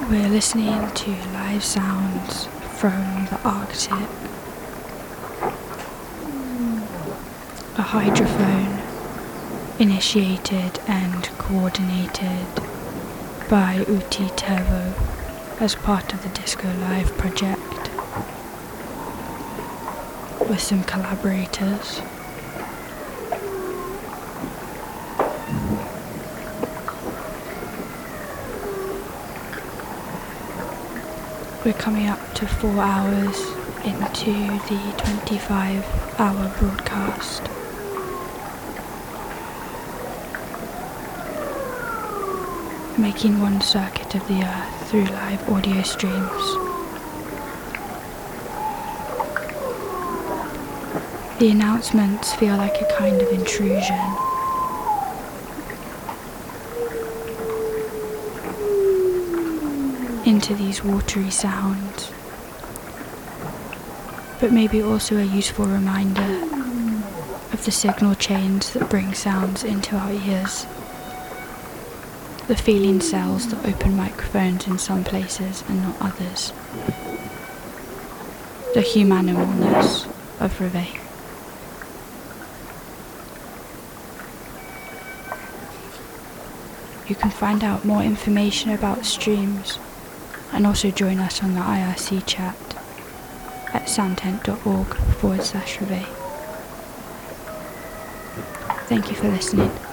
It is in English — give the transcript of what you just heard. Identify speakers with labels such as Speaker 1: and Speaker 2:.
Speaker 1: We're listening to live sounds from the Arctic. A hydrophone initiated and coordinated by Uti Tervo as part of the Disco Live project with some collaborators. We're coming up to 4 hours into the 25-hour broadcast. Making one circuit of the Earth through live audio streams. The announcements feel like a kind of intrusion. Into these watery sounds, but maybe also a useful reminder of the signal chains that bring sounds into our ears, the feeling cells that open microphones in some places and not others, the humanimalness of Reveille. You can find out more information about streams and also join us on the IRC chat at soundtent.org/Reveille. Thank you for listening.